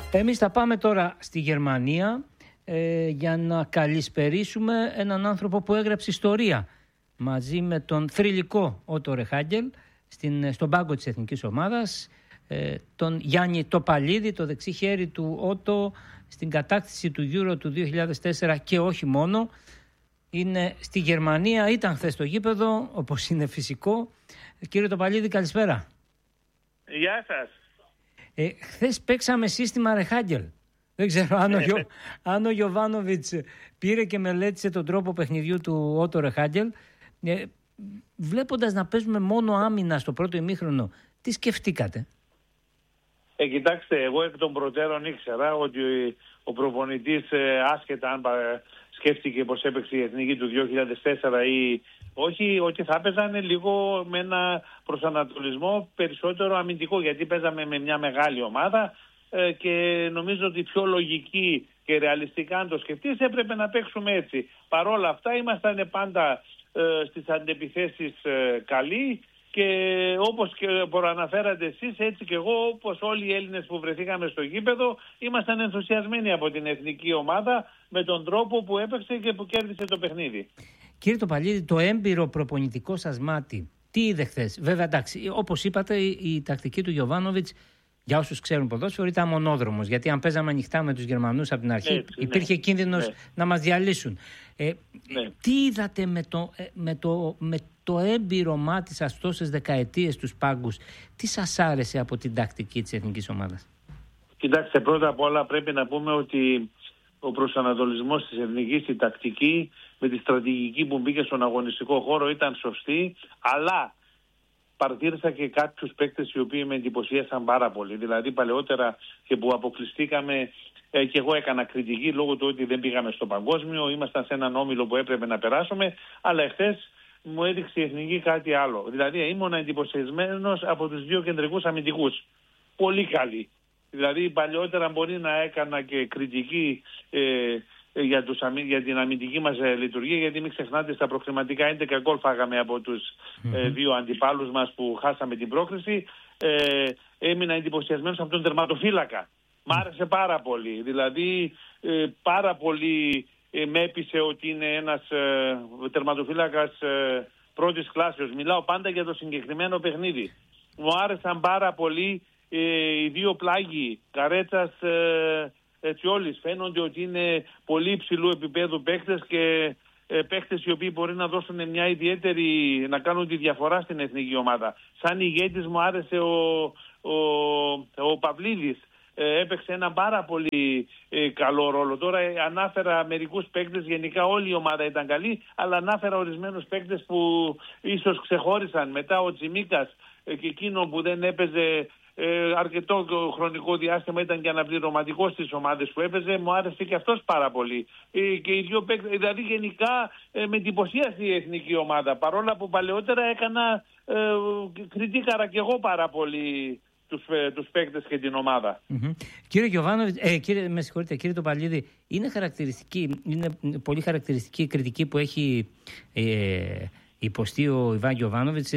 Εμείς θα πάμε τώρα στη Γερμανία για να καλησπερίσουμε έναν άνθρωπο που έγραψε ιστορία μαζί με τον θρυλικό Ότο Ρεχάγκελ στον πάγκο της εθνικής ομάδας, τον Γιάννη Τοπαλίδη, το δεξί χέρι του Ότο στην κατάκτηση του Euro του 2004 και όχι μόνο. Είναι στη Γερμανία, ήταν χθες στο γήπεδο, όπως είναι φυσικό. Κύριε Τοπαλίδη, καλησπέρα. Γεια σας. Χθες παίξαμε σύστημα Ρεχάγκελ. Δεν ξέρω αν ο Γιοβάνοβιτς πήρε και μελέτησε τον τρόπο παιχνιδιού του Ότο Ρεχάγκελ. Βλέποντας να παίζουμε μόνο άμυνα στο πρώτο ημίχρονο, τι σκεφτήκατε? Κοιτάξτε, εγώ εκ των προτέρων ήξερα ότι ο προπονητής, άσχετα αν σκέφτηκε πως έπαιξε η εθνική του 2004 ή όχι, ότι θα παίζανε λίγο με ένα προσανατολισμό περισσότερο αμυντικό, γιατί παίζαμε με μια μεγάλη ομάδα και νομίζω ότι πιο λογική και ρεαλιστικά αν το σκεφτείς έπρεπε να παίξουμε έτσι. Παρόλα αυτά ήμασταν πάντα στις αντεπιθέσεις καλοί και όπως και προαναφέρατε εσείς, έτσι και εγώ, όπως όλοι οι Έλληνες που βρεθήκαμε στο γήπεδο, ήμασταν ενθουσιασμένοι από την εθνική ομάδα με τον τρόπο που έπαιξε και που κέρδισε το παιχνίδι. Κύριε Τοπαλίδη, το έμπειρο προπονητικό σας μάτι, τι είδε χθες? Βέβαια, εντάξει, όπως είπατε, η τακτική του Γιοβάνοβιτς, για όσους ξέρουν ποδόσφαιρο, ήταν μονόδρομος. Γιατί αν παίζαμε ανοιχτά με τους Γερμανούς από την αρχή, έτσι, υπήρχε κίνδυνος να μας διαλύσουν. Τι είδατε με το έμπειρο μάτι σας τόσες δεκαετίες τους πάγκους? Τι σας άρεσε από την τακτική της εθνικής ομάδας? Κοιτάξτε, πρώτα απ' όλα πρέπει να πούμε ότι ο προσανατολισμός της εθνικής, η τακτική με τη στρατηγική που μπήκε στον αγωνιστικό χώρο ήταν σωστή, αλλά παρατήρησα και κάποιους παίκτες οι οποίοι με εντυπωσίασαν πάρα πολύ. Δηλαδή παλαιότερα και που αποκλειστήκαμε, και εγώ έκανα κριτική λόγω του ότι δεν πήγαμε στο παγκόσμιο, ήμασταν σε έναν όμιλο που έπρεπε να περάσουμε, αλλά εχθές μου έδειξε η εθνική κάτι άλλο. Δηλαδή ήμουν εντυπωσιασμένος από τους δύο κεντρικούς αμυντικούς. Πολύ καλοί. Δηλαδή παλαιότερα μπορεί να έκανα και κριτική για την αμυντική μας λειτουργία, γιατί μην ξεχνάτε στα προκριματικά 11 γκολ φάγαμε από τους δύο αντιπάλους μας που χάσαμε την πρόκριση. Έμεινα εντυπωσιασμένος από τον τερματοφύλακα. Μ' άρεσε πάρα πολύ. Δηλαδή πάρα πολύ με έπεισε ότι είναι ένας τερματοφύλακας πρώτης κλάσεως. Μιλάω πάντα για το συγκεκριμένο παιχνίδι. Μου άρεσαν πάρα πολύ οι δύο πλάγοι, Καρέτσας, Τσιόλης. Φαίνονται ότι είναι πολύ υψηλού επίπεδου παίκτες και παίκτες οι οποίοι μπορεί να δώσουν μια ιδιαίτερη, να κάνουν τη διαφορά στην εθνική ομάδα. Σαν ηγέτης μου άρεσε ο Παυλίδης. Έπαιξε ένα πάρα πολύ καλό ρόλο. Τώρα ανάφερα μερικούς παίκτες, γενικά όλη η ομάδα ήταν καλή, αλλά ανάφερα ορισμένους παίκτες που ίσως ξεχώρισαν. Μετά ο Τσιμίκας και εκείνο που δεν έπαιζε αρκετό χρονικό διάστημα, ήταν και αναπληρωματικός στις ομάδες που έπαιζε, μου άρεσε και αυτός πάρα πολύ. Και οι δύο παίκτες, δηλαδή γενικά με εντυπωσίασε η εθνική ομάδα, παρόλα που παλαιότερα έκανα κριτήκαρα και εγώ πάρα πολύ τους παίκτες και την ομάδα. Κύριε Γιοβάνοβιτς, κύριε Τοπαλίδη, είναι πολύ χαρακτηριστική η κριτική που έχει υποστεί ο Ιβάν Γιοβάνοβιτς.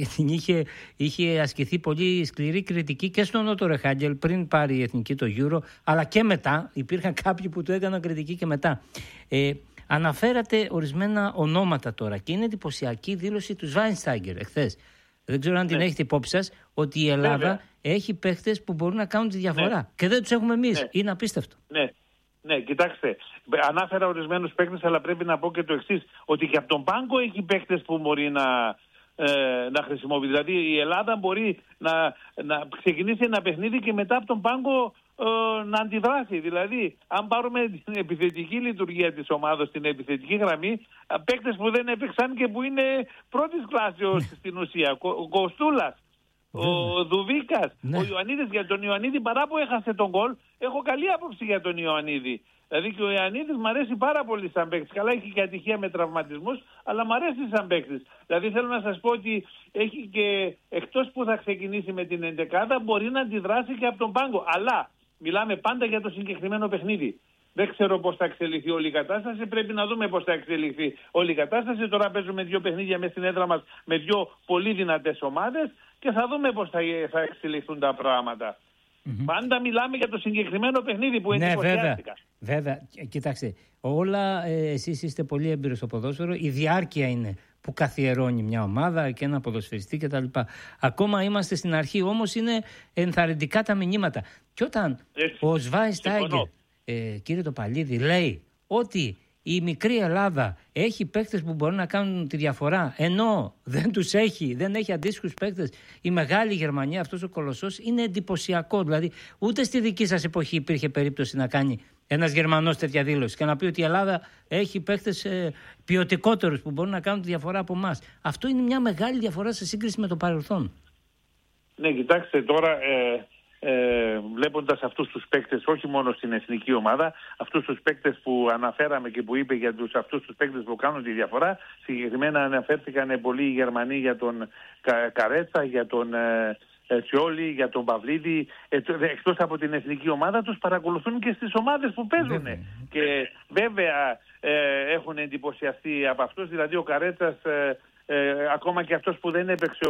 Είχε ασκηθεί πολύ σκληρή κριτική και στον Ότο Ρεχάγκελ πριν πάρει η εθνική το Euro, αλλά και μετά. Υπήρχαν κάποιοι που του έκαναν κριτική και μετά. Αναφέρατε ορισμένα ονόματα τώρα και είναι εντυπωσιακή η δήλωση του Σβάινστάγκερ εχθές. Δεν ξέρω αν την έχετε υπόψη σας, ότι η Ελλάδα έχει παίχτες που μπορούν να κάνουν τη διαφορά και δεν τους έχουμε εμείς. Είναι απίστευτο. Ναι, κοιτάξτε, ανάφερα ορισμένους παίκτες, αλλά πρέπει να πω και το εξής, ότι και από τον πάγκο έχει παίκτες που μπορεί να χρησιμοποιεί. Δηλαδή η Ελλάδα μπορεί να ξεκινήσει ένα παιχνίδι και μετά από τον πάγκο να αντιδράσει. Δηλαδή, αν πάρουμε την επιθετική λειτουργία της ομάδας, την επιθετική γραμμή, παίκτες που δεν έπαιξαν και που είναι πρώτης κλάσεως στην ουσία. Ο Κοστούλας, ο Δουβίκας, ο Ιωαννίδης. Για τον Ιωαννίδη, παρά που έχασε τον γκολ, έχω καλή άποψη για τον Ιωαννίδη. Δηλαδή και ο Ιωαννίδης μου αρέσει πάρα πολύ σαν παίκτης. Καλά, έχει και ατυχία με τραυματισμούς, αλλά μου αρέσει σαν παίκτης. Δηλαδή θέλω να σας πω ότι έχει και εκτός που θα ξεκινήσει με την 11, μπορεί να αντιδράσει και από τον πάγκο. Αλλά μιλάμε πάντα για το συγκεκριμένο παιχνίδι. Δεν ξέρω πώς θα εξελιχθεί όλη η κατάσταση. Πρέπει να δούμε πώς θα εξελιχθεί όλη η κατάσταση. Τώρα παίζουμε δύο παιχνίδια μέσα στην έδρα μας με δύο πολύ δυνατές ομάδες και θα δούμε πώς θα εξελιχθούν τα πράγματα. Πάντα μιλάμε για το συγκεκριμένο παιχνίδι που εντυπωσιάστηκα. Βέβαια. Κοιτάξτε, όλα εσείς είστε πολύ έμπειροι στο ποδόσφαιρο. Η διάρκεια είναι που καθιερώνει μια ομάδα και ένα ποδοσφαιριστή κτλ. Ακόμα είμαστε στην αρχή, όμως είναι ενθαρρυντικά τα μηνύματα. Και όταν ο Σβάινστάιγκερ, κύριε Τοπαλίδη, λέει ότι η μικρή Ελλάδα έχει παίκτες που μπορούν να κάνουν τη διαφορά, ενώ δεν έχει αντίστοιχους παίκτες η μεγάλη Γερμανία, αυτός ο κολοσσός, είναι εντυπωσιακό. Δηλαδή, ούτε στη δική σας εποχή υπήρχε περίπτωση να κάνει ένας Γερμανός τέτοια δήλωση και να πει ότι η Ελλάδα έχει παίκτες ποιοτικότερους που μπορούν να κάνουν τη διαφορά από εμάς. Αυτό είναι μια μεγάλη διαφορά σε σύγκριση με το παρελθόν. Ναι, κοιτάξτε τώρα. Βλέποντας αυτούς τους παίκτες, όχι μόνο στην εθνική ομάδα, αυτούς τους παίκτες που αναφέραμε και που είπε για αυτούς τους παίκτες που κάνουν τη διαφορά, συγκεκριμένα αναφέρθηκαν πολλοί οι Γερμανοί για τον Καρέτσα, για τον Τσιόλι, για τον Παυλίδη. Εκτός από την εθνική ομάδα, τους παρακολουθούν και στις ομάδες που παίζουν. Και βέβαια έχουν εντυπωσιαστεί από αυτούς, δηλαδή ο Καρέτσας, ακόμα και αυτός που δεν έπαιξε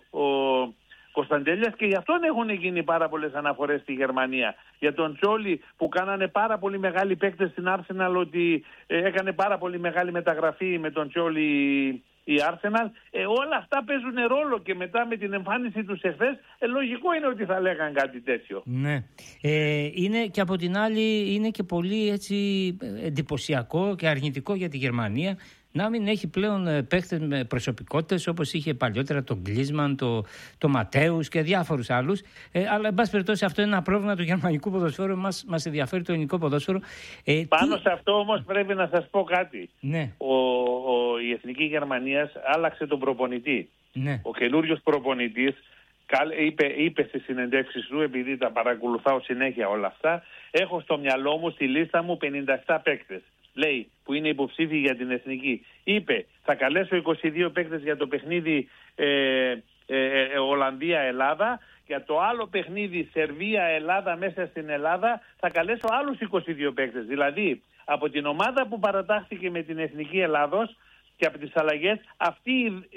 ο Κωνσταντέλιας, και γι' αυτόν έχουν γίνει πάρα πολλές αναφορές στη Γερμανία. Για τον Τσόλι που κάνανε πάρα πολύ μεγάλοι παίκτες στην Arsenal, ότι έκανε πάρα πολύ μεγάλη μεταγραφή με τον Τσόλι η Arsenal. Όλα αυτά παίζουν ρόλο και μετά με την εμφάνιση τους εχθές, λογικό είναι ότι θα λέγαν κάτι τέτοιο. Ναι. Είναι και από την άλλη είναι και πολύ έτσι εντυπωσιακό και αρνητικό για τη Γερμανία να μην έχει πλέον παίχτες με προσωπικότητες όπως είχε παλιότερα τον Γκλίζμαν, το Ματέους και διάφορους άλλους. Αλλά εν πάση περιπτώσει αυτό είναι ένα πρόβλημα του γερμανικού ποδοσφαίρου. Μας ενδιαφέρει το ελληνικό ποδόσφαιρο. Πάνω σε αυτό όμως πρέπει να σας πω κάτι. Ναι. Η Εθνική Γερμανίας άλλαξε τον προπονητή. Ναι. Ο καινούριος προπονητής είπε στις συνεντεύξεις του, επειδή τα παρακολουθάω συνέχεια όλα αυτά, έχω στο μυαλό μου, στη λίστα μου 57 παίκτες. Λέει, που είναι υποψήφιοι για την εθνική. Είπε, θα καλέσω 22 παίκτες για το παιχνίδι Ολλανδία-Ελλάδα. Για το άλλο παιχνίδι Σερβία-Ελλάδα μέσα στην Ελλάδα θα καλέσω άλλους 22 παίκτες. Δηλαδή, από την ομάδα που παρατάχθηκε με την Εθνική Ελλάδος και από τις αλλαγές, αυτοί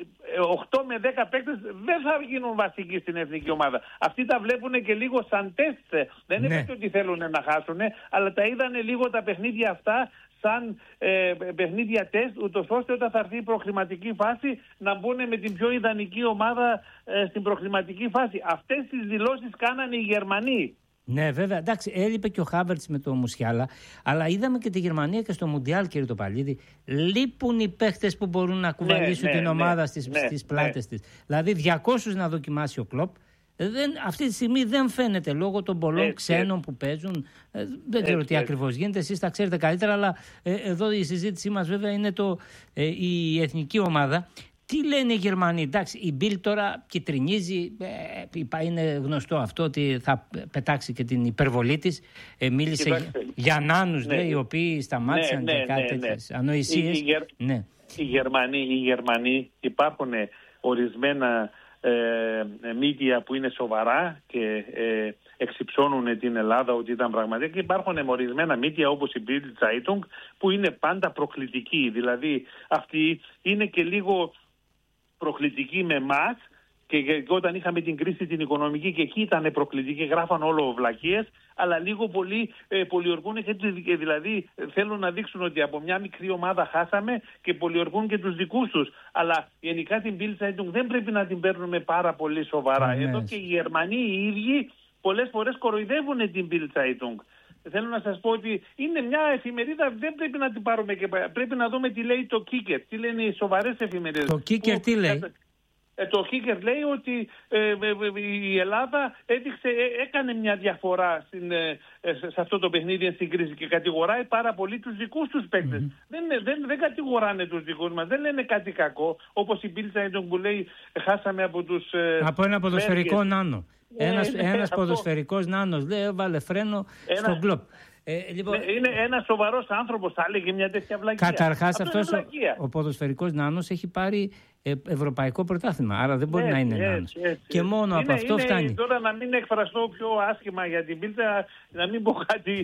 8 με 10 παίκτες δεν θα γίνουν βασικοί στην εθνική ομάδα. Αυτοί τα βλέπουν και λίγο σαν τεστ. Δεν είναι ότι θέλουν να χάσουν, αλλά τα είδανε λίγο τα παιχνίδια αυτά σαν παιχνίδια τεστ, ούτως ώστε όταν θα έρθει η προκριματική φάση να μπουν με την πιο ιδανική ομάδα στην προκριματική φάση. Αυτές τις δηλώσεις κάνανε οι Γερμανοί. Ναι, βέβαια. Εντάξει, έλειπε και ο Χάβερτς με το Μουσιάλα, αλλά είδαμε και τη Γερμανία και στο Μουντιάλ, κύριε Τοπαλίδη. Λείπουν οι παίχτες που μπορούν να κουβαλήσουν την ομάδα στις πλάτες της. Δηλαδή, 200 να δοκιμάσει ο Κλοπ. Αυτή τη στιγμή δεν φαίνεται λόγω των πολλών ξένων που παίζουν. Δεν ξέρω τι ακριβώς γίνεται, εσείς τα ξέρετε καλύτερα, αλλά εδώ η συζήτησή μας βέβαια είναι η εθνική ομάδα. Τι λένε οι Γερμανοί? Εντάξει, η Bild τώρα κιτρινίζει, είναι γνωστό αυτό ότι θα πετάξει και την υπερβολή της. Μίλησε για νάνους, οι οποίοι σταμάτησαν και κάτι τέτοιες ανοησίες. Οι Γερμανοί υπάρχουν ορισμένα μίδια που είναι σοβαρά και εξυψώνουν την Ελλάδα ότι ήταν πραγματικά, και υπάρχουν ορισμένα μίδια όπως η Bild Zeitung που είναι πάντα προκλητική. Δηλαδή αυτοί είναι και λίγο προκλητικοί με εμάς, και όταν είχαμε την κρίση την οικονομική και εκεί ήταν προκλητικοί, γράφαν όλο βλακίες, αλλά λίγο πολύ πολιοργούν και δηλαδή θέλουν να δείξουν ότι από μια μικρή ομάδα χάσαμε και πολιοργούν και τους δικούς τους. Αλλά γενικά την Bild Zeitung δεν πρέπει να την παίρνουμε πάρα πολύ σοβαρά. Εδώ και οι Γερμανοί οι ίδιοι πολλές φορές κοροϊδεύουν την Bild Zeitung. Θέλω να σας πω ότι είναι μια εφημερίδα, δεν πρέπει να την πάρουμε και πρέπει να δούμε τι λέει το Kicker, τι λένε οι σοβαρές εφημερίδες. Το Kicker τι λέει? Το Kicker λέει ότι η Ελλάδα έκανε μια διαφορά σε αυτό το παιχνίδι στην κρίση και κατηγοράει πάρα πολύ τους δικούς τους παίκτες. Δεν κατηγοράνε τους δικούς μας, δεν λένε κάτι κακό, όπως η Bild Zeitung που λέει χάσαμε από ένα ποδοσφαιρικό νάνο. Ένας ποδοσφαιρικός νάνος, λέει, βάλε φρένο στον κλοπ. Λοιπόν, είναι ένας σοβαρός άνθρωπος, θα έλεγε μια τέτοια βλακεία. Καταρχάς αυτός ο ποδοσφαιρικός νάνος έχει πάρει ευρωπαϊκό πρωτάθλημα, άρα δεν μπορεί να είναι νάνος. Και μόνο από αυτό φτάνει. Τώρα να μην εκφραστώ πιο άσχημα για την Bild, να μην πω κάτι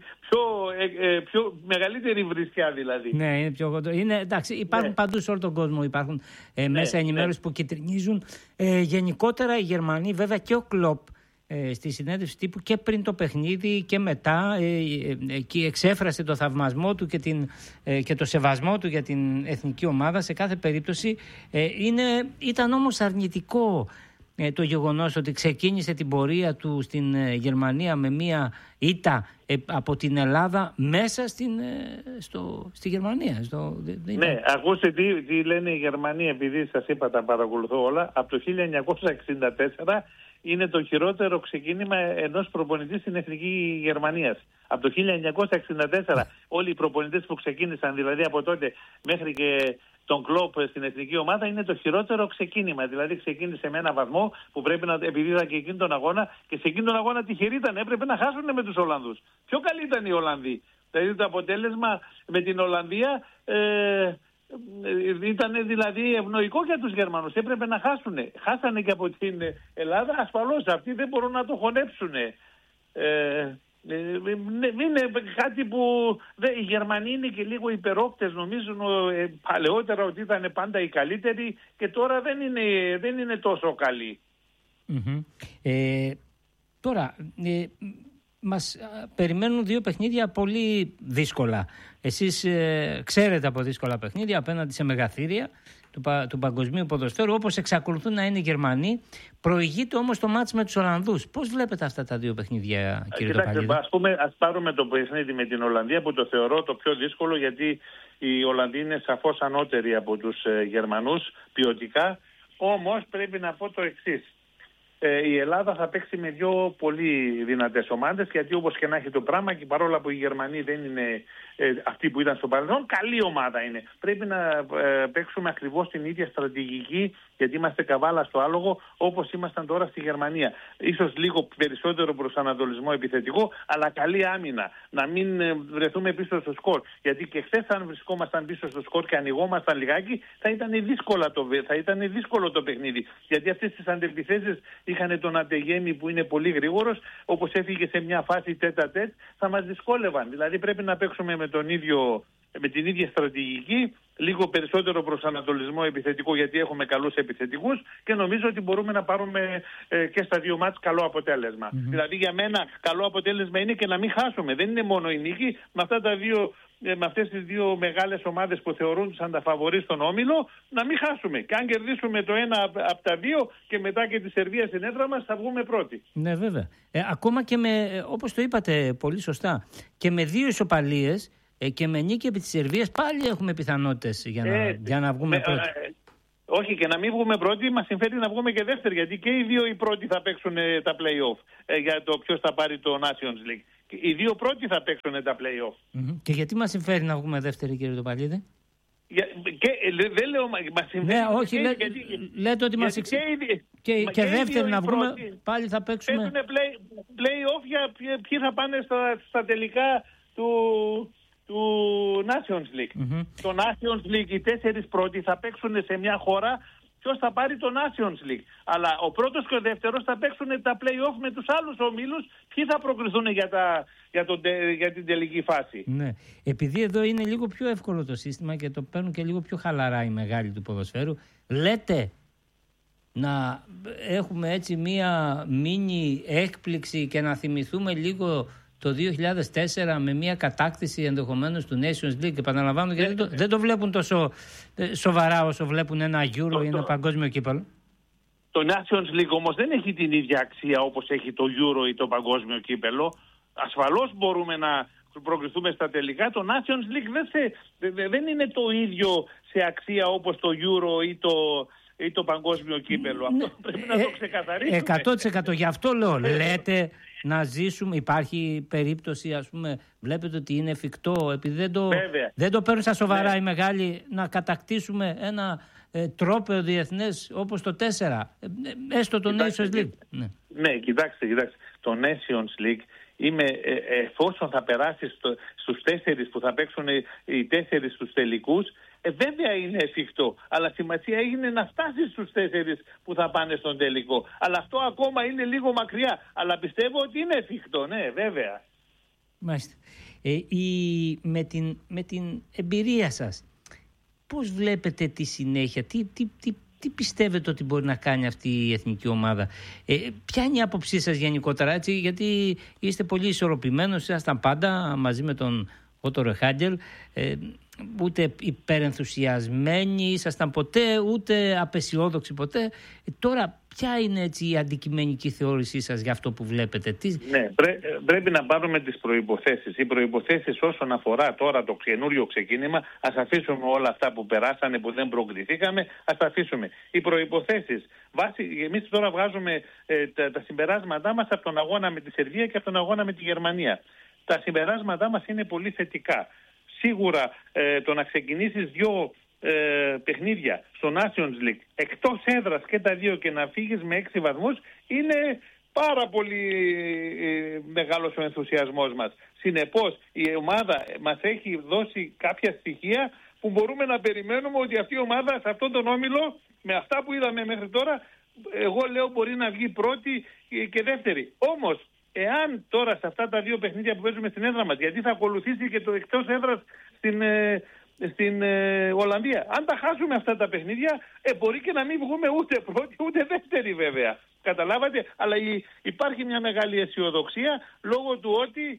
πιο μεγαλύτερη βρισιά δηλαδή. Ναι, είναι πιο κοντό. Εντάξει, υπάρχουν παντού σε όλο τον κόσμο, υπάρχουν μέσα ενημέρωση που κυτρινίζουν. Γενικότερα οι Γερμανοί, βέβαια και ο Κλοπ, στη συνέντευξη τύπου και πριν το παιχνίδι και μετά, και εξέφρασε το θαυμασμό του και το σεβασμό του για την εθνική ομάδα. Σε κάθε περίπτωση ήταν όμως αρνητικό το γεγονός ότι ξεκίνησε την πορεία του στην Γερμανία με μία ήττα από την Ελλάδα μέσα στη Γερμανία. Ναι, ακούστε τι λένε οι Γερμανοί, επειδή σας είπα τα παρακολουθώ όλα. Από το 1964 είναι το χειρότερο ξεκίνημα ενός προπονητή στην Εθνική Γερμανίας. Από το 1964 όλοι οι προπονητές που ξεκίνησαν, δηλαδή από τότε μέχρι και τον Κλοπ στην εθνική ομάδα, είναι το χειρότερο ξεκίνημα. Δηλαδή ξεκίνησε με ένα βαθμό που πρέπει να, επειδή είδα και εκείνη τον αγώνα, και σε εκείνη τον αγώνα τυχεροί ήταν, έπρεπε να χάσουν με τους Ολλανδούς. Πιο καλοί ήταν οι Ολλανδοί. Δηλαδή το αποτέλεσμα με την Ολλανδία ήταν δηλαδή ευνοϊκό για τους Γερμανούς. Έπρεπε να χάσουν. Χάσανε και από την Ελλάδα. Ασφαλώς αυτοί δεν μπορούν να το χωνέψουν. Είναι κάτι που οι Γερμανοί είναι και λίγο υπερόπτες, νομίζουν παλαιότερα ότι ήταν πάντα οι καλύτεροι και τώρα δεν είναι τόσο καλοί. Τώρα μας περιμένουν δύο παιχνίδια πολύ δύσκολα. Εσείς ξέρετε από δύσκολα παιχνίδια απέναντι σε μεγαθύρια του παγκοσμίου ποδοσφαίρου, όπως εξακολουθούν να είναι οι Γερμανοί. Προηγείται όμως το μάτς με τους Ολλανδούς. Πώς βλέπετε αυτά τα δύο παιχνίδια, κύριε Τοπαλίδη? Ας πάρουμε το παιχνίδι με την Ολλανδία, που το θεωρώ το πιο δύσκολο, γιατί οι Ολλανδοί είναι σαφώς ανώτεροι από τους Γερμανούς ποιοτικά. Όμως πρέπει να πω το εξής. Η Ελλάδα θα παίξει με δύο πολύ δυνατές ομάδες, γιατί όπως και να έχει το πράγμα, και παρόλα που οι Γερμανοί δεν είναι αυτοί που ήταν στο παρελθόν, καλή ομάδα είναι. Πρέπει να παίξουμε ακριβώς την ίδια στρατηγική, γιατί είμαστε καβάλα στο άλογο, όπως ήμασταν τώρα στη Γερμανία. Ίσως λίγο περισσότερο προσανατολισμό επιθετικό, αλλά καλή άμυνα. Να μην βρεθούμε πίσω στο σκορ. Γιατί και χθες, αν βρισκόμασταν πίσω στο σκορ και ανοιγόμασταν λιγάκι, θα ήταν δύσκολο το παιχνίδι. Γιατί αυτές τις αντεπιθέσεις είχαν τον Αντεγέμι που είναι πολύ γρήγορος, όπως έφυγε σε μια φάση τέτα-τέτ, θα μας δυσκόλευαν. Δηλαδή πρέπει να παίξουμε με την ίδια στρατηγική, λίγο περισσότερο προσανατολισμό επιθετικό, γιατί έχουμε καλούς επιθετικούς, και νομίζω ότι μπορούμε να πάρουμε και στα δύο μάτς καλό αποτέλεσμα. Δηλαδή για μένα καλό αποτέλεσμα είναι και να μην χάσουμε. Δεν είναι μόνο η νίκη. Με αυτές τις δύο μεγάλες ομάδες που θεωρούν σαν τα φαβορί στον όμιλο, να μην χάσουμε. Και αν κερδίσουμε το ένα από τα δύο και μετά και τη Σερβία στην έδρα μας, θα βγούμε πρώτοι. Ναι, βέβαια. Ακόμα και όπως το είπατε πολύ σωστά, και με δύο ισοπαλίες και με νίκη επί της Σερβίας, πάλι έχουμε πιθανότητες για να βγούμε πρώτοι. Όχι, και να μην βγούμε πρώτοι, μας συμφέρει να βγούμε και δεύτεροι, γιατί και οι δύο οι πρώτοι θα παίξουν τα play-off για το ποιος θα πάρει το Nations League. Οι δύο πρώτοι θα παίξουν τα play-off. Και γιατί μας συμφέρει να βγούμε δεύτεροι, κύριε Τοπαλίδη? Δεν λέω μας συμφέρει. Ναι, όχι, λέτε ότι μας συμφέρει. Και δεύτεροι να βγούμε, πάλι θα παίξουμε. Παίζουν play-off για ποιοι θα πάνε στα τελικά του Nations League. Το Nations League, οι 4 πρώτοι θα παίξουν σε μια χώρα. Ποιος θα πάρει το Nations League. Αλλά ο πρώτος και ο δεύτερος θα παίξουν τα play-off με τους άλλους ομίλους. Ποιοι θα προκριθούν για την τελική φάση. Ναι. Επειδή εδώ είναι λίγο πιο εύκολο το σύστημα και το παίρνουν και λίγο πιο χαλαρά οι μεγάλοι του ποδοσφαίρου, λέτε να έχουμε έτσι μία μίνι έκπληξη και να θυμηθούμε λίγο το 2004 με μια κατάκτηση ενδεχομένως του Nations League. Επαναλαμβάνω, γιατί δεν το βλέπουν τόσο σοβαρά όσο βλέπουν ένα Euro ή ένα παγκόσμιο κύπελλο. Το Nations League όμως δεν έχει την ίδια αξία όπως έχει το Euro ή το παγκόσμιο κύπελλο. Ασφαλώς μπορούμε να προκριθούμε στα τελικά. Το Nations League δεν είναι το ίδιο σε αξία όπως το Euro ή το παγκόσμιο κύπελλο. Αυτό πρέπει να το ξεκαθαρίσουμε. 100%. Γι' αυτό λέω, λέτε να ζήσουμε. Υπάρχει περίπτωση, ας πούμε, βλέπετε ότι είναι εφικτό, επειδή δεν το παίρνουν στα σοβαρά οι μεγάλοι, να κατακτήσουμε ένα τρόπαιο διεθνές όπως το 4, έστω το Nations League. Ναι, κοιτάξτε. Το Nations League εφόσον θα περάσει στους 4 που θα παίξουν οι 4 στους τελικούς, βέβαια είναι εφικτό, αλλά σημασία έγινε να φτάσει στους 4 που θα πάνε στον τελικό. Αλλά αυτό ακόμα είναι λίγο μακριά, αλλά πιστεύω ότι είναι εφικτό, ναι, βέβαια. Μάλιστα. Με την εμπειρία σας, πώς βλέπετε τη συνέχεια, Τι πιστεύετε ότι μπορεί να κάνει αυτή η εθνική ομάδα? Ποια είναι η άποψή σας γενικότερα, έτσι, γιατί είστε πολύ ισορροπημένος, ήσασταν πάντα μαζί με τον Otto Rehhagel, ούτε υπερενθουσιασμένοι ήσασταν ποτέ, ούτε απεσιόδοξοι ποτέ. Τώρα ποια είναι έτσι η αντικειμενική θεώρησή σας για αυτό που βλέπετε? Ναι, πρέπει να πάρουμε τις προϋποθέσεις. Οι προϋποθέσεις όσον αφορά τώρα το καινούριο ξεκίνημα, ας αφήσουμε όλα αυτά που περάσανε, που δεν προκληθήκαμε, ας τα αφήσουμε. Οι προϋποθέσεις, εμείς τώρα βγάζουμε τα συμπεράσματά μας από τον αγώνα με τη Σερβία και από τον αγώνα με τη Γερμανία. Τα συμπεράσματά μας είναι πολύ θετικά. Σίγουρα το να ξεκινήσεις 2 παιχνίδια στο Nations League εκτός έδρας και τα 2 και να φύγεις με 6 βαθμούς είναι πάρα πολύ μεγάλος ο ενθουσιασμός μας. Συνεπώς η ομάδα μας έχει δώσει κάποια στοιχεία που μπορούμε να περιμένουμε ότι αυτή η ομάδα σε αυτόν τον όμιλο, με αυτά που είδαμε μέχρι τώρα, εγώ λέω μπορεί να βγει πρώτη και δεύτερη. Όμως εάν τώρα σε αυτά τα 2 παιχνίδια που παίζουμε στην έδρα μας, γιατί θα ακολουθήσει και το εκτός έδρας στην Ολλανδία, αν τα χάσουμε αυτά τα παιχνίδια, μπορεί και να μην βγούμε ούτε πρώτη ούτε δεύτερη βέβαια. Καταλάβατε, αλλά υπάρχει μια μεγάλη αισιοδοξία λόγω του ότι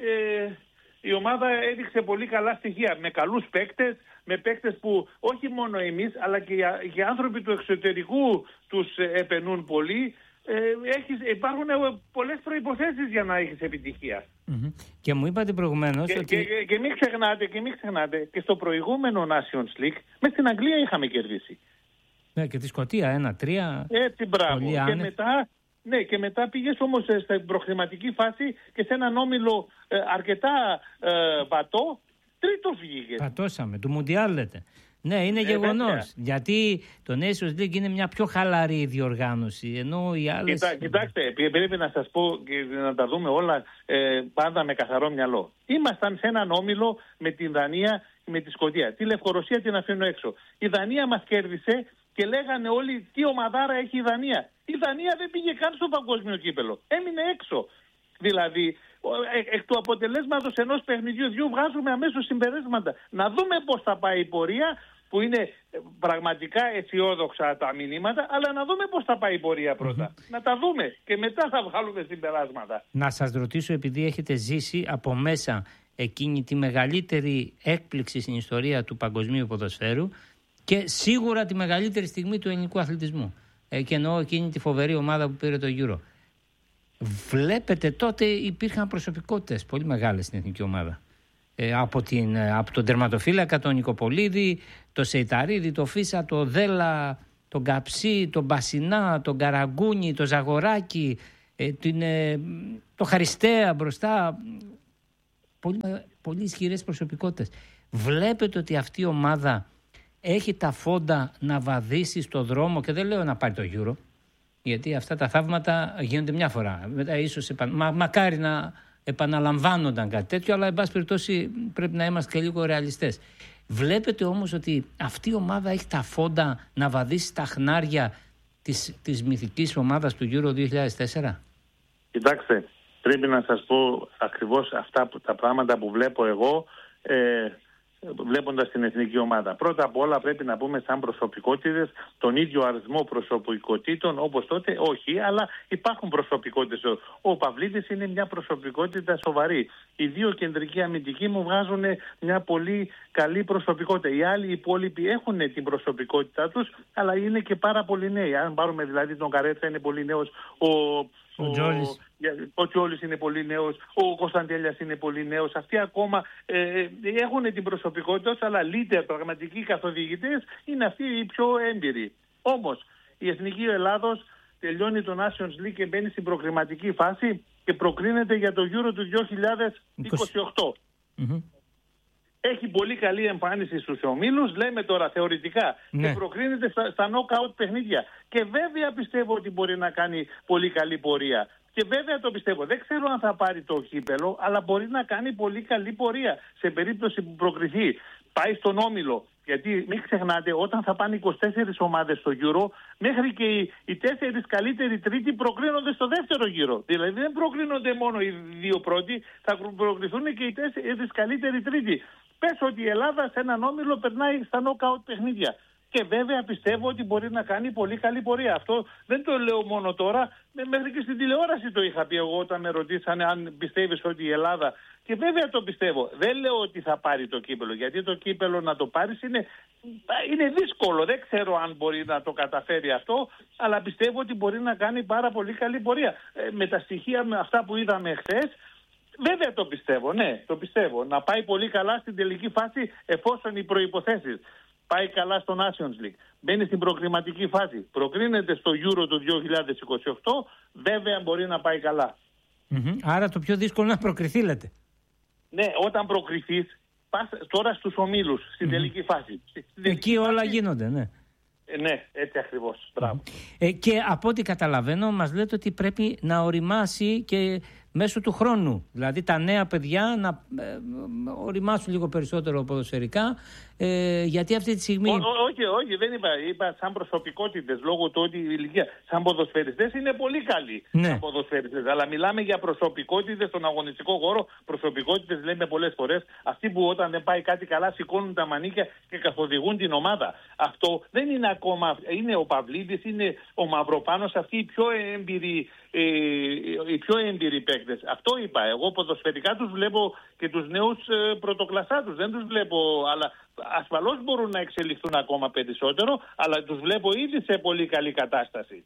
η ομάδα έδειξε πολύ καλά στοιχεία, με καλούς παίκτες, με παίκτες που όχι μόνο εμείς αλλά και οι άνθρωποι του εξωτερικού τους επενούν πολύ. Υπάρχουν πολλές προϋποθέσεις για να έχεις επιτυχία. Και μου είπατε προηγουμένως ότι... Και μην ξεχνάτε, και στο προηγούμενο Nations League μες στην Αγγλία είχαμε κερδίσει. Ναι, και τη Σκωτία 1-3. Έτσι, μπράβο. Και μετά πήγες όμως στην προχρηματική φάση και σε έναν όμιλο αρκετά βατό, τρίτος βγήκες. Πατώσαμε, του Μουντιάλ λέτε. Ναι, είναι γεγονός. Γιατί το Nations League είναι μια πιο χαλαρή διοργάνωση. Ενώ οι άλλες... Κοιτάξτε, πρέπει να σας πω και να τα δούμε όλα πάντα με καθαρό μυαλό. Ήμασταν σε έναν όμιλο με την Δανία και με τη Σκωτία. Τη Λευκορωσία την αφήνω έξω. Η Δανία μας κέρδισε και λέγανε όλοι τι ομαδάρα έχει η Δανία. Η Δανία δεν πήγε καν στο παγκόσμιο κύπελο. Έμεινε έξω. Δηλαδή, εκ του αποτελέσματος ενός παιχνιδιού 2 βγάζουμε αμέσως συμπεράσματα. Να δούμε πώς θα πάει η πορεία, που είναι πραγματικά αισιόδοξα τα μηνύματα, αλλά να δούμε πώς θα πάει η πορεία πρώτα. Να τα δούμε και μετά θα βγάλουμε συμπεράσματα. Να σας ρωτήσω, επειδή έχετε ζήσει από μέσα εκείνη τη μεγαλύτερη έκπληξη στην ιστορία του παγκοσμίου ποδοσφαίρου και σίγουρα τη μεγαλύτερη στιγμή του ελληνικού αθλητισμού, και εννοώ εκείνη τη φοβερή ομάδα που πήρε το Euro. Βλέπετε, τότε υπήρχαν προσωπικότητες πολύ μεγάλες στην εθνική ομάδα. Από τον τερματοφύλακα, τον Νικοπολίδη, το Σεϊταρίδη, το Φίσα, το Δέλα, τον Καψί, τον Μπασινά, τον Καραγκούνι, το Ζαγοράκι, το Χαριστέα μπροστά. Πολύ ισχυρές προσωπικότητες. Βλέπετε ότι αυτή η ομάδα έχει τα φόντα να βαδίσει στο δρόμο, και δεν λέω να πάρει το Euro, γιατί αυτά τα θαύματα γίνονται μια φορά. Μετά ίσως μακάρι να επαναλαμβάνονταν κάτι τέτοιο, αλλά εν πάση περιπτώσει πρέπει να είμαστε και λίγο ρεαλιστές. Βλέπετε όμως ότι αυτή η ομάδα έχει τα φόντα να βαδίσει στα χνάρια της μυθικής ομάδας του Euro 2004. Κοιτάξτε, πρέπει να σας πω ακριβώς αυτά τα πράγματα που βλέπω εγώ βλέποντας την εθνική ομάδα. Πρώτα απ' όλα πρέπει να πούμε σαν προσωπικότητες τον ίδιο αριθμό προσωπικότητων όπως τότε, όχι, αλλά υπάρχουν προσωπικότητες. Ο Παυλίδης είναι μια προσωπικότητα σοβαρή. Οι 2 κεντρικοί αμυντικοί μου βγάζουν μια πολύ καλή προσωπικότητα. Οι άλλοι υπόλοιποι έχουν την προσωπικότητά τους, αλλά είναι και πολύ νέοι. Αν πάρουμε δηλαδή τον Καρέτσα, είναι πολύ νέος, ο Τζόλης είναι πολύ νέος, ο Κωνσταντέλιας είναι πολύ νέος. Αυτοί ακόμα έχουν την προσωπικότητα, αλλά leader, πραγματικοί καθοδηγητές, είναι αυτοί οι πιο έμπειροι. Όμως η Εθνική Ελλάδος τελειώνει το Nations League και μπαίνει στην προκριματική φάση και προκρίνεται για το Euro του 2028. Έχει πολύ καλή εμφάνιση στους ομίλους, λέμε τώρα θεωρητικά, και προκρίνεται στα knockout παιχνίδια. Και βέβαια πιστεύω ότι μπορεί να κάνει πολύ καλή πορεία. Και βέβαια το πιστεύω. Δεν ξέρω αν θα πάρει το κύπελο, αλλά μπορεί να κάνει πολύ καλή πορεία σε περίπτωση που προκριθεί. Πάει στον όμιλο. Γιατί μην ξεχνάτε, όταν θα πάνε 24 ομάδες στο Euro, μέχρι και οι 4 καλύτεροι τρίτοι προκρίνονται στο δεύτερο γύρο. Δηλαδή δεν προκρίνονται μόνο οι 2 πρώτοι, θα προκριθούν και οι 4 καλύτεροι τρίτοι. Πες ότι η Ελλάδα σε έναν όμιλο περνάει στα knockout παιχνίδια. και βέβαια πιστεύω ότι μπορεί να κάνει πολύ καλή πορεία. Αυτό δεν το λέω μόνο τώρα, μέχρι και στην τηλεόραση το είχα πει εγώ όταν με ρωτήσανε αν πιστεύεις ότι η Ελλάδα, και βέβαια το πιστεύω. Δεν λέω ότι θα πάρει το κύπελο, γιατί το κύπελο να το πάρεις είναι δύσκολο. Δεν ξέρω αν μπορεί να το καταφέρει αυτό, αλλά πιστεύω ότι μπορεί να κάνει πάρα πολύ καλή πορεία. Με τα στοιχεία με αυτά που είδαμε χθες, βέβαια το πιστεύω, ναι, το πιστεύω. Να πάει πολύ καλά στην τελική φάση εφόσον οι προϋποθέσεις. Πάει καλά στο Nations League, μπαίνει στην προκριματική φάση, προκρίνεται στο Euro του 2028, βέβαια μπορεί να πάει καλά. Άρα το πιο δύσκολο να προκριθεί, λέτε. Ναι, όταν προκριθείς, πας τώρα στους ομίλους, στην τελική φάση. Εκεί όλα γίνονται, ναι. Ναι, έτσι ακριβώς. Μπράβο. Και από ό,τι καταλαβαίνω, μας λέτε ότι πρέπει να οριμάσει και μέσω του χρόνου. Δηλαδή τα νέα παιδιά να οριμάσουν λίγο περισσότερο ποδοσφαιρικά, γιατί αυτή τη στιγμή... Όχι, δεν είπα σαν προσωπικότητες, λόγω του ότι η ηλικία. Σαν ποδοσφαιριστές είναι πολύ καλοί, ναι, σαν ποδοσφαιριστές. Αλλά μιλάμε για προσωπικότητες στον αγωνιστικό χώρο. Προσωπικότητες λέμε πολλές φορές. Αυτοί που όταν δεν πάει κάτι καλά σηκώνουν τα μανίκια και καθοδηγούν την ομάδα. Αυτό δεν είναι ακόμα... Είναι ο Παυλίδης, είναι ο Μαυροπάνος, αυτοί οι πιο έμπειροι παίκτες. Αυτό είπα. Εγώ ποδοσφαιρικά τους βλέπω και τους νέους πρωτοκλασσάτους. Δεν τους βλέπω, αλλά ασφαλώς μπορούν να εξελιχθούν ακόμα περισσότερο, αλλά τους βλέπω ήδη σε πολύ καλή κατάσταση.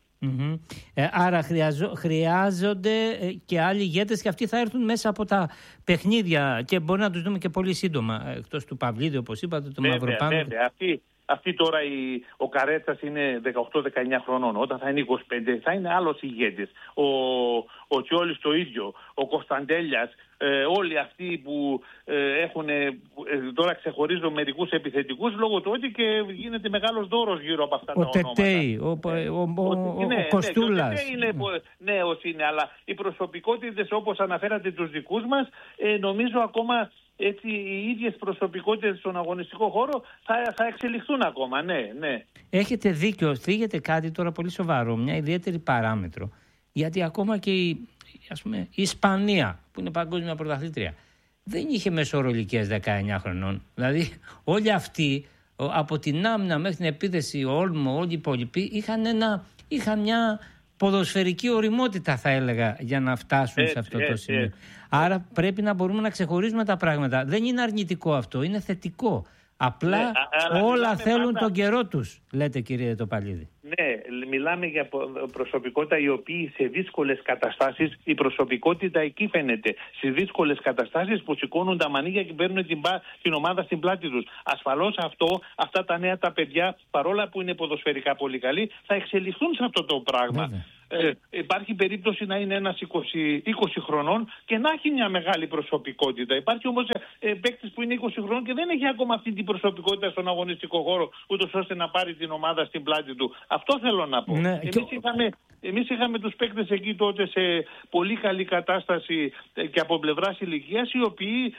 Άρα χρειάζονται και άλλοι ηγέτες, και αυτοί θα έρθουν μέσα από τα παιχνίδια και μπορεί να τους δούμε και πολύ σύντομα, εκτός του Παυλίδη, όπως είπατε, του Μαυροπάνου. Βέβαια. Αυτή τώρα ο Καρέτσας είναι 18-19 χρονών. Όταν θα είναι 25 θα είναι άλλος ηγέτης. Ο Τσιόλης το ίδιο. Ο Κωνσταντέλιας. Όλοι αυτοί που έχουν... τώρα ξεχωρίζω μερικούς επιθετικούς λόγω του ότι και γίνεται μεγάλος δώρος γύρω από αυτά τα ονόματα. Τετέι, ο Κοστούλας. Ο Τετέι είναι νέος είναι, αλλά οι προσωπικότητες όπως αναφέρατε τους δικούς μας, νομίζω ακόμα... Έτσι, οι ίδιες προσωπικότητες στον αγωνιστικό χώρο θα εξελιχθούν ακόμα, ναι. Έχετε δίκιο, θίγεται κάτι τώρα πολύ σοβαρό, μια ιδιαίτερη παράμετρο. Γιατί ακόμα και η Ισπανία, που είναι παγκόσμια πρωταθλήτρια, δεν είχε μεσόωρο ηλικίας 19 χρονών. Δηλαδή όλοι αυτοί, από την άμυνα μέχρι την επίθεση, ο Όλμο, όλοι οι υπόλοιποι, είχαν μια ποδοσφαιρική οριμότητα, θα έλεγα, για να φτάσουν σε αυτό το σημείο. Άρα πρέπει να μπορούμε να ξεχωρίζουμε τα πράγματα. Δεν είναι αρνητικό αυτό, είναι θετικό. Απλά όλα θέλουν τον καιρό τους, λέτε, κύριε Τοπαλίδη. Ναι, μιλάμε για προσωπικότητα οι οποίοι σε δύσκολες καταστάσεις, η προσωπικότητα εκεί φαίνεται. Σε δύσκολες καταστάσεις που σηκώνουν τα μανίκια και παίρνουν την ομάδα στην πλάτη τους. Ασφαλώς αυτά τα νέα τα παιδιά, παρόλα που είναι ποδοσφαιρικά πολύ καλοί, θα εξελιχθούν σε αυτό το πράγμα. Υπάρχει περίπτωση να είναι ένας 20 χρονών και να έχει μια μεγάλη προσωπικότητα. Υπάρχει όμως παίκτης που είναι 20 χρονών και δεν έχει ακόμα αυτή την προσωπικότητα στον αγωνιστικό χώρο, ούτως ώστε να πάρει την ομάδα στην πλάτη του. Αυτό θέλω να πω. Ναι, εμείς είχαμε τους παίκτες εκεί τότε σε πολύ καλή κατάσταση και από πλευράς ηλικίας, οι οποίοι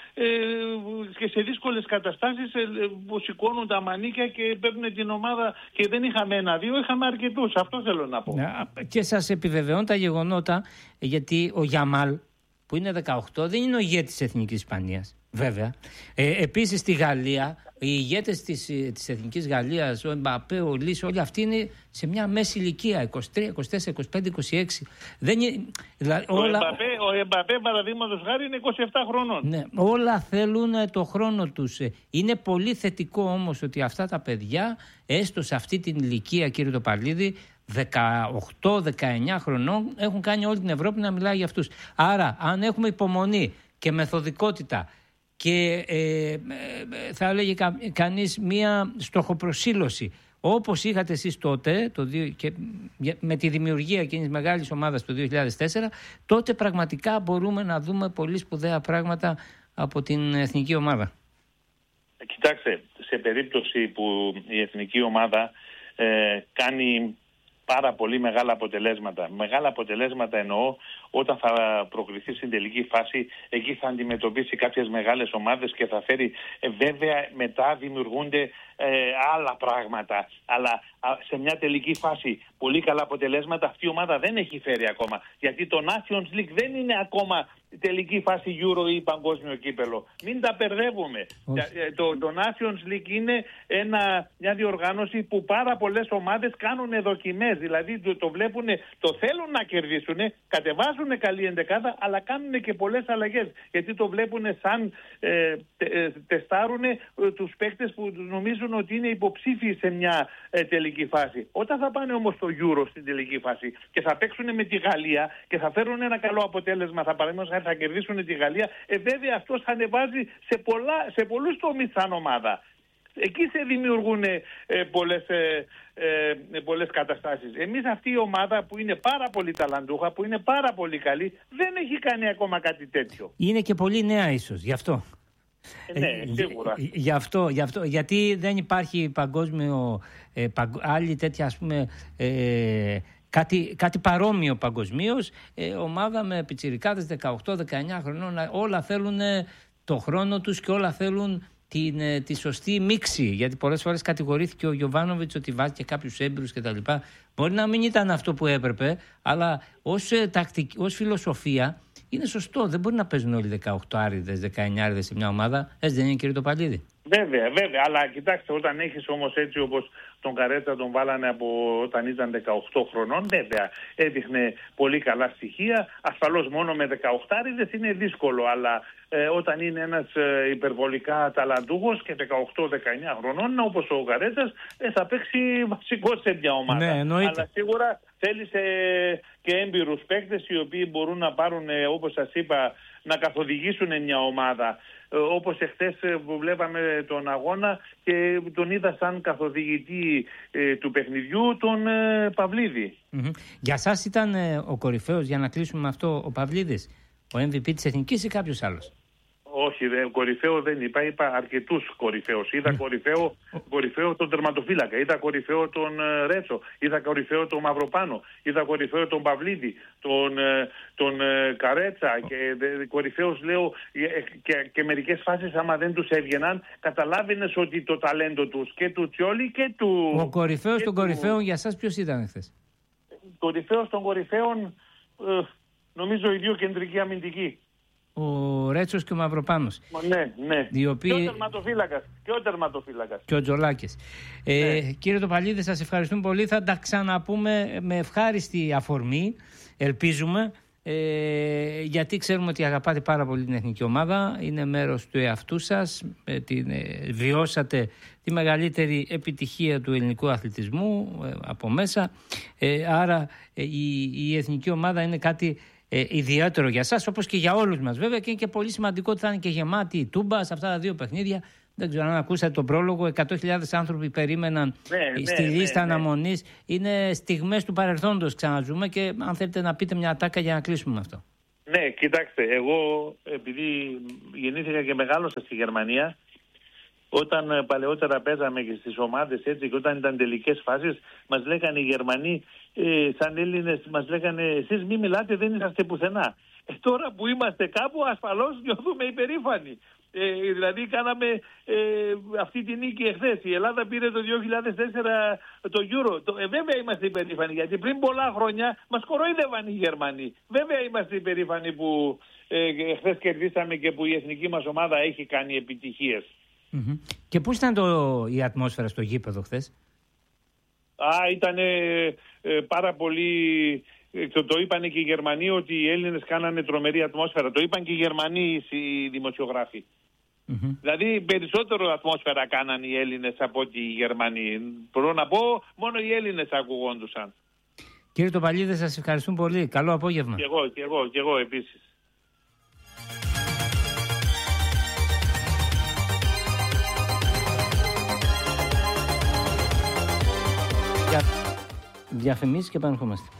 και σε δύσκολες καταστάσεις που σηκώνουν τα μανίκια και παίρνουν την ομάδα, και δεν είχαμε ένα-δύο, είχαμε αρκετούς. Αυτό θέλω να πω. Και σας επιβεβαιώνω τα γεγονότα, γιατί ο Γιαμάλ, που είναι 18, δεν είναι ο ηγέτης της Εθνικής Ισπανίας, βέβαια. Επίσης στη Γαλλία, οι ηγέτες της Εθνικής Γαλλίας, ο Εμπαπέ, ο Λις, όλοι αυτοί είναι σε μια μέση ηλικία, 23, 24, 25, 26. Ο Εμπαπέ, παραδείγματος χάρη, είναι 27 χρονών. Ναι, όλα θέλουν το χρόνο τους. Είναι πολύ θετικό όμως ότι αυτά τα παιδιά, έστω σε αυτή την ηλικία, κύριε Τοπαλίδη, 18-19 χρονών, έχουν κάνει όλη την Ευρώπη να μιλάει για αυτούς. Άρα, αν έχουμε υπομονή και μεθοδικότητα και θα έλεγε κανείς μία στοχοπροσήλωση, όπως είχατε εσείς τότε και με τη δημιουργία εκείνης μεγάλης ομάδας το 2004, τότε πραγματικά μπορούμε να δούμε πολύ σπουδαία πράγματα από την εθνική ομάδα. Κοιτάξτε, σε περίπτωση που η εθνική ομάδα κάνει πάρα πολύ μεγάλα αποτελέσματα. Μεγάλα αποτελέσματα εννοώ όταν θα προκριθεί στην τελική φάση, εκεί θα αντιμετωπίσει κάποιες μεγάλες ομάδες και θα φέρει, βέβαια μετά δημιουργούνται άλλα πράγματα. Αλλά σε μια τελική φάση πολύ καλά αποτελέσματα αυτή η ομάδα δεν έχει φέρει ακόμα. Γιατί το Nations League δεν είναι ακόμα τελική φάση Euro ή παγκόσμιο κύπελο. Μην τα μπερδεύουμε. Το Nations League είναι μια διοργάνωση που πάρα πολλές ομάδες κάνουν δοκιμές. Δηλαδή το βλέπουν, το θέλουν να κερδίσουν, κατεβάζουν καλή εντεκάδα, αλλά κάνουν και πολλές αλλαγές. Γιατί το βλέπουν σαν τεστάρουν τους παίκτες που νομίζουν ότι είναι υποψήφιοι σε μια τελική φάση. Όταν θα πάνε όμως στο Euro στην τελική φάση και θα παίξουν με τη Γαλλία και θα φέρουν ένα καλό αποτέλεσμα, θα κερδίσουν τη Γαλλία, βέβαια αυτό θα ανεβάζει σε πολλούς τομείς σαν ομάδα. Εκεί σε δημιουργούν πολλές καταστάσεις. Εμείς αυτή η ομάδα που είναι πάρα πολύ ταλαντούχα, που είναι πάρα πολύ καλή, δεν έχει κάνει ακόμα κάτι τέτοιο. Είναι και πολύ νέα ίσως, γι' αυτό. Ναι, σίγουρα. Γιατί δεν υπάρχει παγκόσμιο, άλλη τέτοια ας πούμε... Κάτι παρόμοιο παγκοσμίως, ομάδα με πιτσιρικάδες 18-19 χρονών, όλα θέλουν το χρόνο τους και όλα θέλουν τη σωστή μίξη. Γιατί πολλές φορές κατηγορήθηκε ο Γιοβάνοβιτς ότι βάζει και κάποιους έμπειρους κτλ. Μπορεί να μην ήταν αυτό που έπρεπε, αλλά ως φιλοσοφία είναι σωστό. Δεν μπορεί να παίζουν όλοι 18άριδες, 19άριδες σε μια ομάδα. Έτσι δεν είναι, κύριε Τοπαλίδη? Βέβαια. Αλλά κοιτάξτε, όταν έχεις όμως έτσι όπως τον Καρέτσα τον βάλανε από όταν ήταν 18 χρονών, βέβαια έδειχνε πολύ καλά στοιχεία. Ασφαλώς μόνο με 18άριδες είναι δύσκολο, αλλά όταν είναι ένας υπερβολικά ταλαντούχος και 18-19 χρονών, όπως ο Καρέτσας, θα παίξει βασικός σε μια ομάδα. Ναι, αλλά σίγουρα θέλει και έμπειρους παίκτες οι οποίοι μπορούν να πάρουν, όπως σας είπα, να καθοδηγήσουν μια ομάδα. Όπως εχθές που βλέπαμε τον αγώνα και τον είδα σαν καθοδηγητή του παιχνιδιού, τον Παυλίδη. Για σας ήταν ο κορυφαίος, για να κλείσουμε με αυτό, ο Παυλίδης, ο MVP της Εθνικής ή κάποιος άλλος? Όχι, κορυφαίο δεν είπα αρκετούς κορυφαίους. Είδα κορυφαίο τον τερματοφύλακα, είδα κορυφαίο τον Ρέτσο, είδα κορυφαίο τον Μαυροπάνο, είδα κορυφαίο τον Παυλίδη, τον Καρέτσα και κορυφαίους λέω και μερικές φάσεις άμα δεν τους έβγαιναν καταλάβαινες ότι το ταλέντο τους και του Τσιόλι και του... Ο κορυφαίος των κορυφαίων για σας ποιος ήταν χθες? Κορυφαίος των κορυφαίων νομίζω οι δύο κεντρικοί αμυντικοί. Ο Ρέτσος και ο Μαυροπάνος. Ναι. Και ο τερματοφύλακας. Και ο Τζολάκης. Κύριε Τοπαλίδη, σας ευχαριστούμε πολύ. Θα τα ξαναπούμε με ευχάριστη αφορμή, ελπίζουμε, γιατί ξέρουμε ότι αγαπάτε πάρα πολύ την εθνική ομάδα. Είναι μέρος του εαυτού σας. Βιώσατε τη μεγαλύτερη επιτυχία του ελληνικού αθλητισμού από μέσα. Άρα η εθνική ομάδα είναι κάτι ιδιαίτερο για σας, όπως και για όλους μας βέβαια, και είναι και πολύ σημαντικό ότι θα είναι και γεμάτη η Τούμπα σε αυτά τα δύο παιχνίδια. Δεν ξέρω αν ακούσατε τον πρόλογο, 100.000 άνθρωποι περίμεναν στη λίστα αναμονής. Είναι στιγμές του παρελθόντος, ξαναζούμε, και αν θέλετε να πείτε μια ατάκα για να κλείσουμε με αυτό. Ναι, κοιτάξτε, εγώ επειδή γεννήθηκα και μεγάλωσα στη Γερμανία, όταν παλαιότερα παίζαμε και στις ομάδες έτσι και όταν ήταν τελικές φάσεις, μας λέγανε οι Γερμανοί, σαν Έλληνες, μας λέγανε εσείς μη μιλάτε, δεν είσαστε πουθενά. Τώρα που είμαστε κάπου ασφαλώς νιώθουμε υπερήφανοι. Δηλαδή κάναμε αυτή τη νίκη εχθές. Η Ελλάδα πήρε το 2004 το Euro. Βέβαια είμαστε υπερήφανοι, γιατί πριν πολλά χρόνια μας κοροϊδεύαν οι Γερμανοί. Βέβαια είμαστε υπερήφανοι που εχθές κερδίσαμε και που η εθνική μας ομάδα έχει κάνει επιτυχίες. Και πώς ήταν η ατμόσφαιρα στο γήπεδο χθες? Ήταν πάρα πολύ... Το είπανε και οι Γερμανοί ότι οι Έλληνες κάνανε τρομερή ατμόσφαιρα. Το είπαν και οι Γερμανοί οι δημοσιογράφοι. Δηλαδή περισσότερο ατμόσφαιρα κάνανε οι Έλληνες από ότι οι Γερμανοί. Μπορώ να πω, μόνο οι Έλληνες ακουγόντουσαν. Κύριε Τοπαλίδη, σας ευχαριστούμε πολύ. Καλό απόγευμα. Και εγώ επίσης. Διαφημίσεις και επανερχόμαστε.